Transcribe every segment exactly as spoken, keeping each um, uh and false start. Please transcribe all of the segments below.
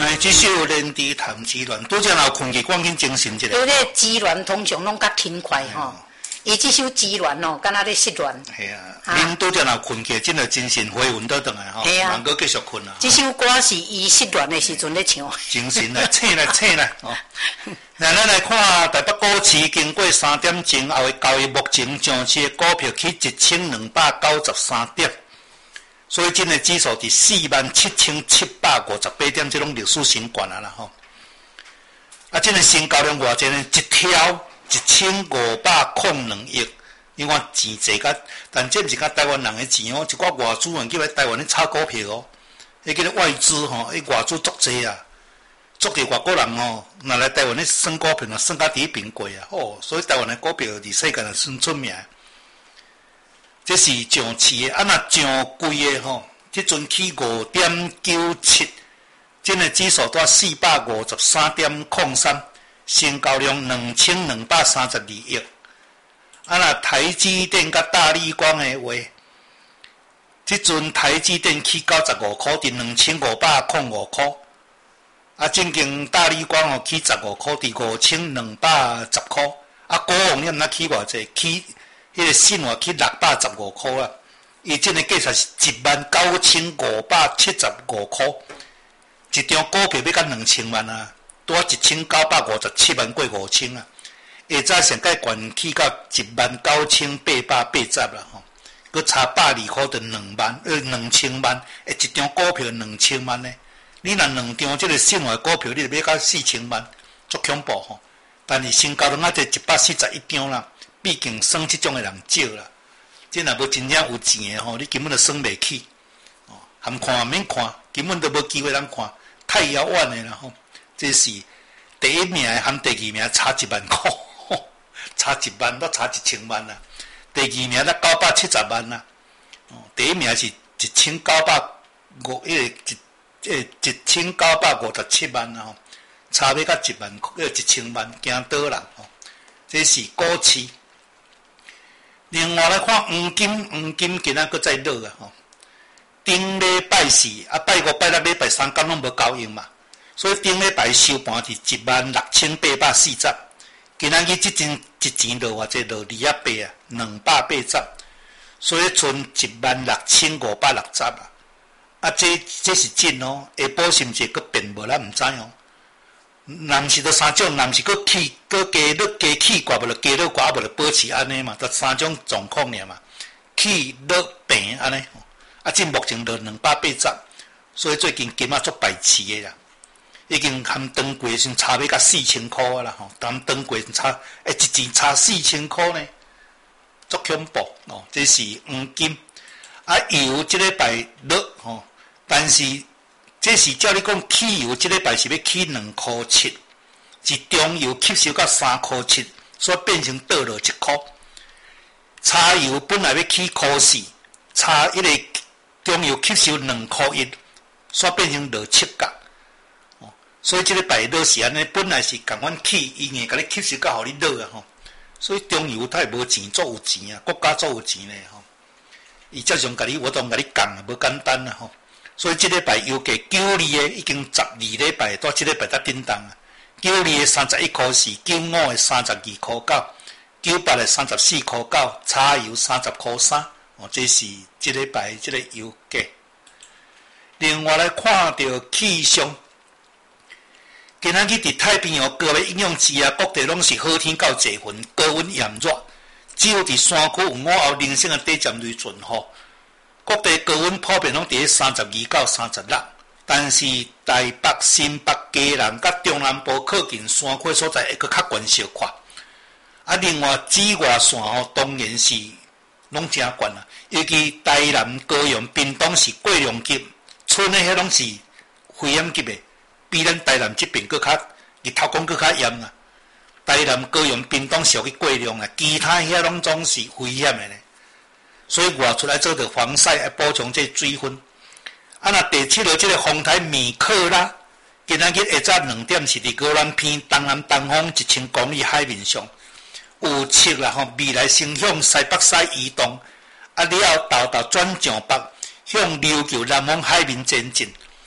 哎，这首连地谈机乱，拄则闹困去，赶紧精神一下。 对咧，机乱通常拢较轻快吼。伊这首机乱哦，敢若咧失恋。 系啊，恁拄则闹困去，真系精神回魂倒转来吼，能够继续困啊。 这首歌是伊失恋的时阵咧唱。 精神来，醒来，醒来哦。那咱来看台北股市经过三点钟后的交易，目前上市的股票去一千两百九十三点。所以，今日指数伫四万七千七百五十八点，这种历史新高啊啦吼。啊，今日成交量偌济呢？一条一千五百零两亿，你看钱济甲，但这毋是甲台湾人的钱哦，一寡外资人去来台湾咧炒股票哦，迄个外资吼，迄外资足济啊，足济外国人哦，若来台湾咧算股票，若算甲第一名过啊，哦，所以台湾的股票伫世界上算出名。这是上市的，啊，若上贵的吼，即阵起五点九七，今日指数在四百五十三点零三，成交量两千两百三十二亿。啊，若台积电甲大立光的话，即阵台积电起九十五块，伫两千五百零五块。啊，正经大立光哦起十五块，伫五千两百十块。啊，国王你毋知起偌济？起迄个信话去六百十五块啊，伊即个价值是一万九千五百七十五块，一张股票要到两千万啊，拄啊一千九百五十七万过五千啊，下早上盖悬起到一万九千八百八十啦吼，佮差百二块就两万，呃两千万，诶一张股票两千万呢，你若两张即个信话股票，你就要到四千万，足恐怖吼，但是成交量啊，就一百四十一张啦。毕竟算即种诶人少啦，即若无真正有钱诶吼，你根本就算袂起，哦，含看免看，根本都无机会通看，太遥远诶啦吼。这是第一名含第二名差一万块，差一万到差一千万啦。第二名才九百七十万啦，哦，第一名是一千九百五，迄个一诶一千九百五十七万啦吼，差要到一万块，一千万惊倒人吼。这是股市。另外来看黄金，黄金今仔佫再落啊吼！顶礼拜四啊，拜五、拜六、礼拜三，敢拢无交易嘛？所以顶礼拜收盘是一万六千八百四十，今仔日即阵一钱落偌济，落二啊八啊，两百八十，所以剩一万六千五百六十啊。啊，这这是真哦，下晡是毋是佫变无咱毋知哦。若毋是都三种，若毋是佫起佫加落加起挂，无就加落挂，无就保持安尼嘛，得三种状况尔嘛。起落平安尼，啊，即目前落两百八十，所以最近金仔足排斥的啦，已经含当柜先差要到四千箍啊啦吼，含当柜差诶一钱差四千箍呢，足恐怖哦！这是黄金，啊油即礼拜落吼，但是。这是照你讲，汽油即礼拜是要起两块七，是中油吸收到三块七，所以变成倒落一块。柴油本来要起块四，柴迄个中油吸收两块一，所以变成落七角。哦，所以即礼拜落是安尼，本来是共阮起，伊硬甲你吸收到，互你落啊吼。所以中油它无钱，做有钱啊，国家做有钱咧吼。伊照常甲你，我当甲你讲啊，无简单啊吼。所以即礼拜油价九二的已经十二礼拜，到即礼拜才叮当啊！九二的三十一块四，九五的三十二块九，九八的三十四块九，柴油三十块三。哦，这是即礼拜即个油价。另外来看到气象，今仔日伫太平洋各个应用之啊，各地拢是好天到济云，高温炎热，只有伫山区有午后零星的短暂雷阵雨。各地高温普遍拢伫咧三十二到三十六，但是台北、新北、嘉南甲中南部靠近山区所在会搁较悬小块。啊，另外紫外线吼当然是拢真悬啊，尤其台南、高雄、屏东是过量级，剩的迄拢是灰烟级的，比咱台南这边搁较日头讲搁较严啊。台南、高雄、屏东属于过量啊，其他遐拢总是危险的咧。所以外出来做着防晒，来补充这水分。啊，那第七号这个风台米克拉，今仔日下早两点是伫高南偏东南东方一千公里海面上，有测啦吼，未来先向西北西移动，啊了后豆豆转向北，向琉球南方海面前进。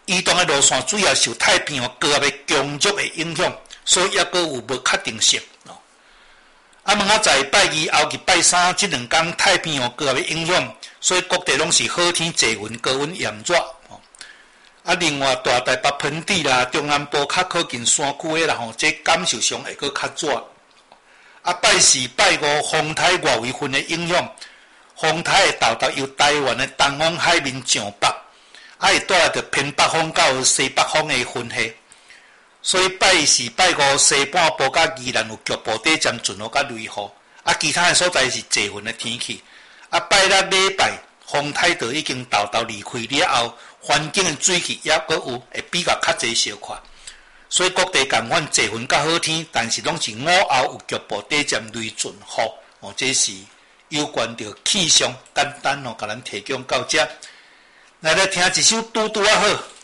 移动的路线主要受太平洋高压的强弱的影响，所以抑阁有无确定性。啊，问啊在拜二后日拜三这两天太平洋高压的影响，所以各地拢是好天济云，高温炎热。啊，另外大台北盆地啦、中南部较靠近山区的啦吼，这感受上会阁较热。啊，拜四、拜五风台外围份的影响，风台会豆豆由台湾的东方海面上北，啊会带来着偏北风到西北风的分系。所以拜四、拜五西半部甲宜兰有局部短暂阵雨甲雷雨，啊，其他的所在是济云的天气。啊，拜六礼拜风台就已经豆豆离开了后，环境的水汽也阁有会比较较济小可。所以各地共款济云甲好天，但是拢是午后有局部短暂雷阵雨。哦，这是有关着气象，简单哦，甲咱提供到这。来来听一首拄拄啊好。